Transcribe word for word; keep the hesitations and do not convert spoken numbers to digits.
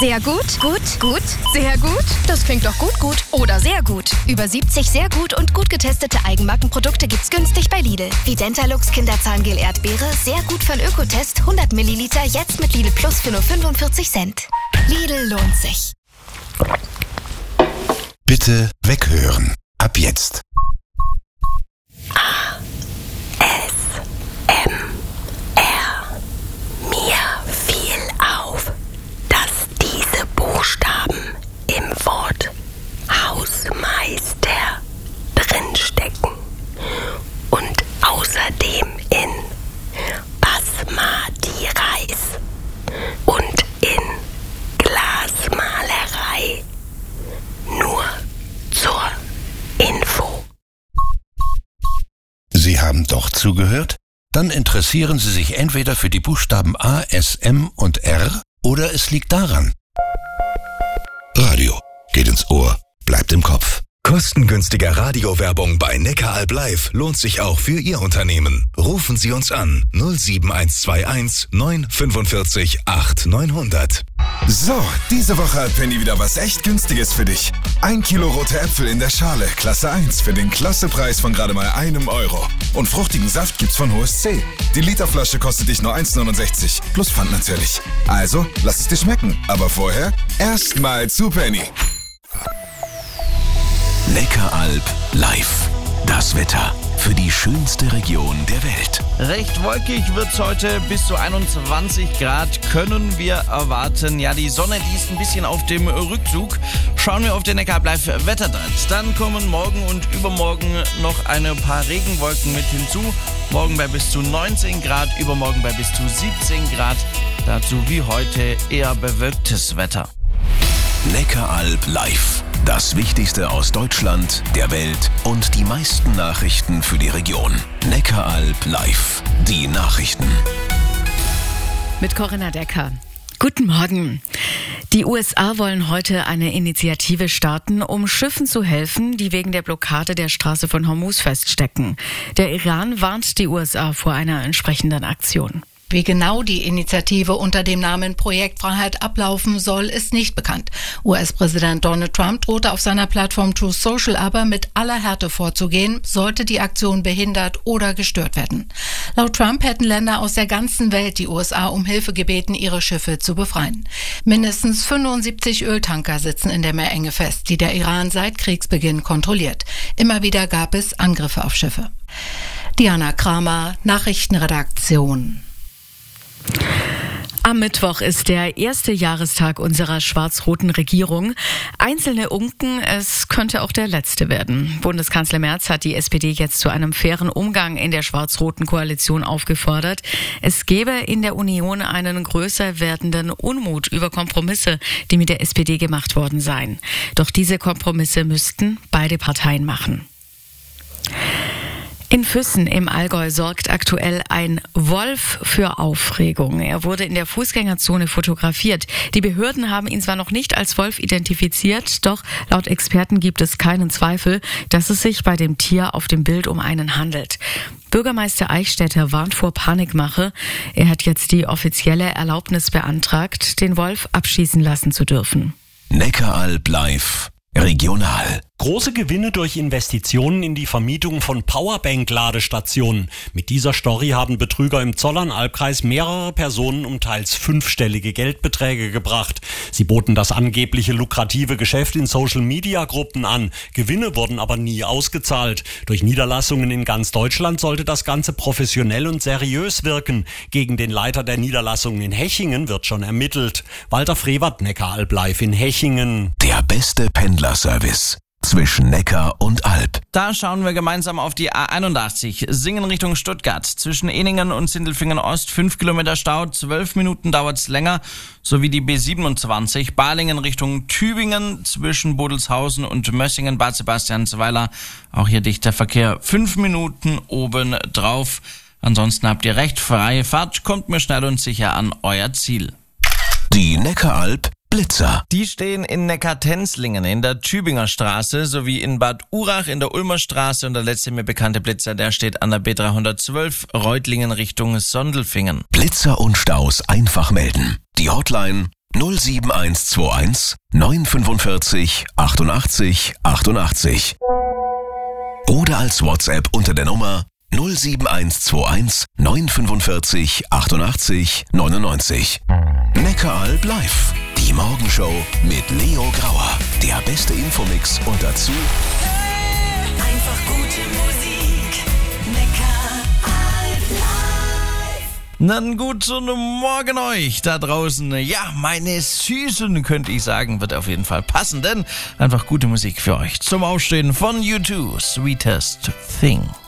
Sehr gut, gut, gut, sehr gut. Das klingt doch gut, gut oder sehr gut. Über siebzig sehr gut und gut getestete Eigenmarkenprodukte gibt's günstig bei Lidl. Wie Dentalux Kinderzahngel Erdbeere, sehr gut von Ökotest, hundert Milliliter, jetzt mit Lidl Plus für nur fünfundvierzig Cent. Lidl lohnt sich. Bitte weghören. Ab jetzt. A, S, M, R. Mir fiel auf, dass diese Buchstaben im Wort Hausmeister drinstecken und außerdem in Basmati Reis und in Glasmalerei. Nur zur Info. Sie haben doch zugehört? Dann interessieren Sie sich entweder für die Buchstaben A, S, M und R oder es liegt daran. Radio geht ins Ohr, bleibt im Kopf. Kostengünstige Radiowerbung bei Neckaralb Live lohnt sich auch für Ihr Unternehmen. Rufen Sie uns an null sieben eins zwei eins neun fünfundvierzig acht neunhundert. So, diese Woche hat Penny wieder was echt Günstiges für dich. Ein Kilo rote Äpfel in der Schale, Klasse eins, für den Klassepreis von gerade mal einem Euro. Und fruchtigen Saft gibt's von H S C. Die Literflasche kostet dich nur eins neunundsechzig, plus Pfand natürlich. Also, lass es dir schmecken. Aber vorher erstmal zu Penny. Neckaralb Live. Das Wetter für die schönste Region der Welt. Recht wolkig wird's heute, bis zu einundzwanzig Grad können wir erwarten. Ja, die Sonne, die ist ein bisschen auf dem Rückzug. Schauen wir auf den Neckaralb Live Wettertrend. Dann kommen morgen und übermorgen noch ein paar Regenwolken mit hinzu. Morgen bei bis zu neunzehn Grad, übermorgen bei bis zu siebzehn Grad. Dazu wie heute eher bewölktes Wetter. Neckaralb Live. Das Wichtigste aus Deutschland, der Welt und die meisten Nachrichten für die Region. Neckaralb Live. Die Nachrichten. Mit Corinna Decker. Guten Morgen. Die U S A wollen heute eine Initiative starten, um Schiffen zu helfen, die wegen der Blockade der Straße von Hormuz feststecken. Der Iran warnt die U S A vor einer entsprechenden Aktion. Wie genau die Initiative unter dem Namen Projekt Freiheit ablaufen soll, ist nicht bekannt. U S-Präsident Donald Trump drohte auf seiner Plattform Truth Social aber mit aller Härte vorzugehen, sollte die Aktion behindert oder gestört werden. Laut Trump hätten Länder aus der ganzen Welt die U S A um Hilfe gebeten, ihre Schiffe zu befreien. Mindestens fünfundsiebzig Öltanker sitzen in der Meerenge fest, die der Iran seit Kriegsbeginn kontrolliert. Immer wieder gab es Angriffe auf Schiffe. Diana Kramer, Nachrichtenredaktion. Am Mittwoch ist der erste Jahrestag unserer schwarz-roten Regierung. Einzelne unken, es könnte auch der letzte werden. Bundeskanzler Merz hat die S P D jetzt zu einem fairen Umgang in der schwarz-roten Koalition aufgefordert. Es gäbe in der Union einen größer werdenden Unmut über Kompromisse, die mit der S P D gemacht worden seien. Doch diese Kompromisse müssten beide Parteien machen. In Füssen im Allgäu sorgt aktuell ein Wolf für Aufregung. Er wurde in der Fußgängerzone fotografiert. Die Behörden haben ihn zwar noch nicht als Wolf identifiziert, doch laut Experten gibt es keinen Zweifel, dass es sich bei dem Tier auf dem Bild um einen handelt. Bürgermeister Eichstätter warnt vor Panikmache. Er hat jetzt die offizielle Erlaubnis beantragt, den Wolf abschießen lassen zu dürfen. Neckaralb Live. Regional. Große Gewinne durch Investitionen in die Vermietung von Powerbank-Ladestationen. Mit dieser Story haben Betrüger im Zollernalbkreis mehrere Personen um teils fünfstellige Geldbeträge gebracht. Sie boten das angebliche lukrative Geschäft in Social-Media-Gruppen an. Gewinne wurden aber nie ausgezahlt. Durch Niederlassungen in ganz Deutschland sollte das Ganze professionell und seriös wirken. Gegen den Leiter der Niederlassung in Hechingen wird schon ermittelt. Walter Frevert, Neckaralb Live in Hechingen. Der beste Pendlerservice zwischen Neckar und Alb. Da schauen wir gemeinsam auf die A einundachtzig, Singen Richtung Stuttgart. Zwischen Ehningen und Sindelfingen Ost fünf Kilometer Stau, zwölf Minuten dauert's länger. Sowie die B siebenundzwanzig, Balingen Richtung Tübingen, zwischen Bodelshausen und Mössingen, Bad Sebastiansweiler. Auch hier dichter Verkehr, fünf Minuten oben drauf. Ansonsten habt ihr recht freie Fahrt, kommt mir schnell und sicher an euer Ziel. Die Neckaralb Blitzer. Die stehen in Neckartenzlingen in der Tübinger Straße sowie in Bad Urach in der Ulmer Straße und der letzte mir bekannte Blitzer, der steht an der B dreihundertzwölf Reutlingen Richtung Sondelfingen. Blitzer und Staus einfach melden. Die Hotline null sieben eins zwei eins neun fünfundvierzig achtundachtzig achtundachtzig. Oder als WhatsApp unter der Nummer null sieben eins zwei eins neun fünfundvierzig achtundachtzig neunundneunzig. Neckaralb live. Die Morgenshow mit Leo Grauer. Der beste Infomix und dazu einfach gute Musik. Neckaralb live. Dann guten Morgen euch da draußen. Ja, meine Süßen, könnte ich sagen, wird auf jeden Fall passen, denn einfach gute Musik für euch zum Aufstehen von U zwei, Sweetest Thing.